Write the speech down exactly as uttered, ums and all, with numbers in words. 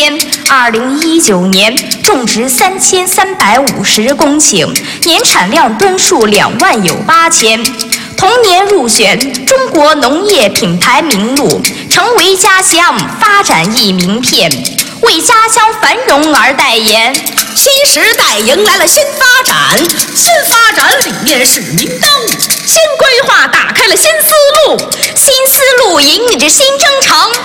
天，二零一九年种植三千三百五十公顷，年产量吨数两万有八千。同年入选中国农业品牌名录，成为家乡发展一名片，为家乡繁荣而代言。 新时代迎来了新发展，新发展理念是明灯，新规划打开了新思路， 新思路引领着新征程。